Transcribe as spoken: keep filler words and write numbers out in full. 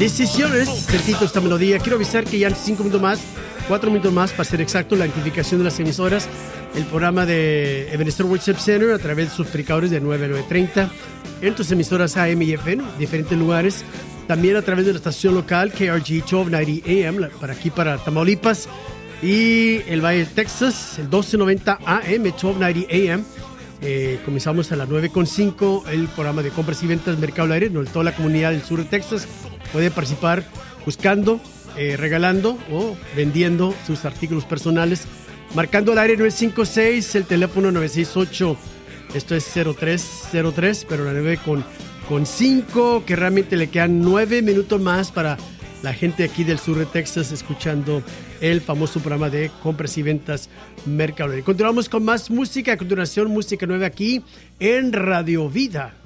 Decisiones, el título de esta melodía. Quiero avisar que ya en cinco minutos más, cuatro minutos más, para ser exacto, la identificación de las emisoras, el programa de Ebenezer Worship Center a través de sus predicadores de nueve a nueve treinta, en tus emisoras A M y F M, diferentes lugares, también a través de la estación local K R G doce noventa A M, para aquí, para Tamaulipas, y el Valle de Texas, el doce noventa A M, doce noventa A M. Eh, comenzamos a las nueve con cinco el programa de compras y ventas Mercado al Aire, donde toda la comunidad del sur de Texas puede participar buscando, eh, regalando o vendiendo sus artículos personales, marcando al aire nueve cinco seis, el teléfono nueve seis ocho, esto es cero tres cero tres, pero la nueve con, con cinco, que realmente le quedan nueve minutos más para la gente aquí del sur de Texas escuchando el famoso programa de compras y ventas Mercado Libre. Continuamos con más música. A continuación, música nueva aquí en Radio Vida.